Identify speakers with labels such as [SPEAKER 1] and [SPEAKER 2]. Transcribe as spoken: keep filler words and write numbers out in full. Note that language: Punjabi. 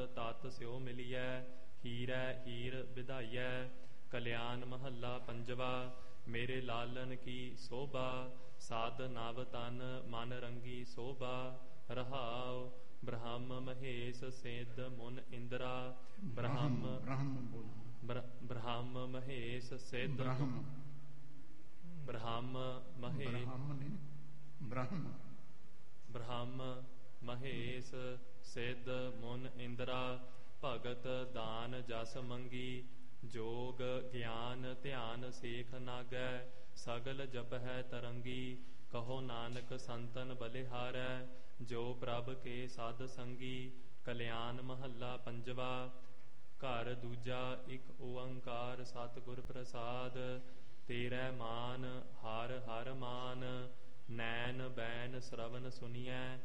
[SPEAKER 1] ਤਤ ਸਿਓ ਮਿਲੀਐ। ਹੀਰੈ ਹੀਰ ਵਿਧਾਈਐ ਕਲਿਆਣ ਮਹੱਲਾ ਪੰਜਵਾ। ਮੇਰੇ ਲਾਲਨ ਕੀ ਸੋਭਾ ਸਾਧ ਨਵ ਤਨ ਮਨ ਰੰਗੀ ਸੋਭਾ। ਰਹਾਉ ਬ੍ਰਹਮ ਮਹੇਸ਼ ਸਿੱਧ ਮੁਨ ਇੰਦਰਾ। ਬ੍ਰਹਮ
[SPEAKER 2] ਬ੍ਰਹਮ ਬੋਲੋ।
[SPEAKER 1] ਬ੍ਰਹਮ ਮਹੇਸ਼ ਸਿੱਧ
[SPEAKER 2] ਬ੍ਰਹਮ
[SPEAKER 1] ਬ੍ਰਹਮ ਮਹੇਸ਼
[SPEAKER 2] ਬ੍ਰਹਮ ਨਹੀਂ ਬ੍ਰਹਮ
[SPEAKER 1] ਬ੍ਰਹਮ ਮਹੇਸ਼ ਸਿੱਧ ਮੁਨ ਇੰਦਰਾ। ਭਗਤ ਦਾਨ ਜਸ ਮੰਗੀ ਜੋਗ ਗਿਆਨ ਧਿਆਨ ਸੇਖ ਨਾਗੈ। ਸਗਲ ਜਪਹਿ ਤਰੰਗੀ ਕਹੋ ਨਾਨਕ ਸੰਤਨ ਬਲਿਹਾਰੈ। ਜੋ ਪ੍ਰਭ ਕੇ ਸਾਧ ਸੰਗੀ। ਕਲਿਆਣ ਮਹੱਲਾ ਪੰਜਵਾ। ਘਰ ਦੂਜਾ ਇੱਕ ਓੰਕਾਰ ਸਤਿਗੁਰ ਪ੍ਰਸਾਦ। ਤੇਰੇ ਮਾਨ ਹਰ ਹਰ ਮਾਨ ਨੈਣ ਬੈਨ ਸਰਵਨ ਸੁਨੀਐ।